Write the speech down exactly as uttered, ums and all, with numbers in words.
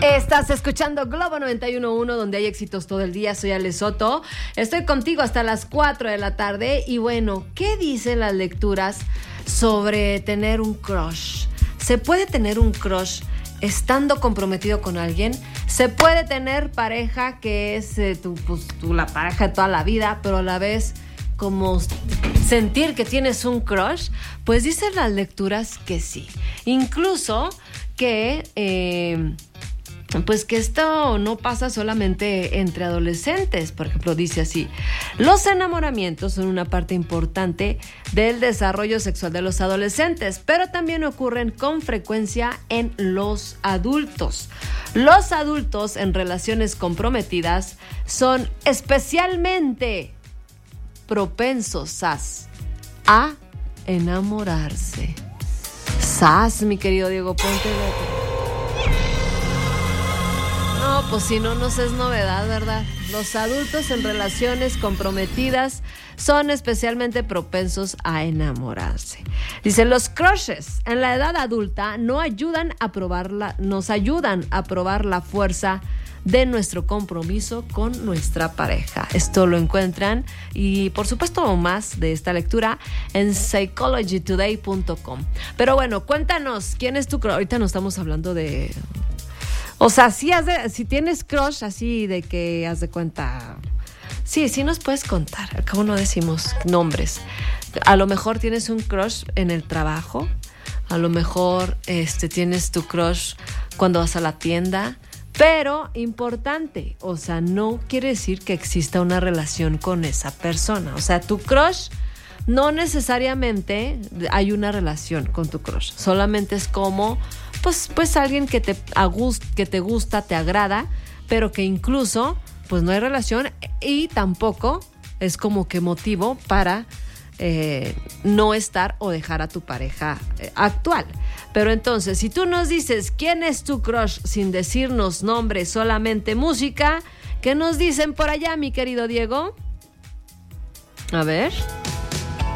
Estás escuchando Globo noventa y uno punto uno, donde hay éxitos todo el día. Soy Ale Soto. Estoy contigo hasta las cuatro de la tarde. Y bueno, ¿qué dicen las lecturas sobre tener un crush? ¿Se puede tener un crush estando comprometido con alguien? ¿Se puede tener pareja que es eh, tu, pues, tu, la pareja de toda la vida, pero a la vez como sentir que tienes un crush? Pues dicen las lecturas que sí. Incluso que... Eh, Pues que esto no pasa solamente entre adolescentes. Por ejemplo, dice así: los enamoramientos son una parte importante del desarrollo sexual de los adolescentes, pero también ocurren con frecuencia en los adultos. Los adultos en relaciones comprometidas son especialmente propensos sas, a enamorarse. Sas, mi querido Diego, ponte de... No, pues si no nos es novedad, ¿verdad? Los adultos en relaciones comprometidas son especialmente propensos a enamorarse. Dice, los crushes en la edad adulta no ayudan a probar la, nos ayudan a probar la fuerza de nuestro compromiso con nuestra pareja. Esto lo encuentran, y por supuesto más de esta lectura, en psychology today punto com. Pero bueno, cuéntanos, ¿quién es tu crush? Ahorita no estamos hablando de... O sea, si, has de, si tienes crush así de que haz de cuenta... Sí, sí nos puedes contar. Al cabo no decimos nombres. A lo mejor tienes un crush en el trabajo. A lo mejor este, tienes tu crush cuando vas a la tienda. Pero importante, o sea, no quiere decir que exista una relación con esa persona. O sea, tu crush... No necesariamente hay una relación con tu crush. Solamente es como, pues, pues alguien que te, que te gusta, te agrada, pero que incluso, pues no hay relación y tampoco es como que motivo para eh, no estar o dejar a tu pareja eh, actual. Pero entonces, si tú nos dices quién es tu crush sin decirnos nombre, solamente música, ¿qué nos dicen por allá, mi querido Diego? A ver...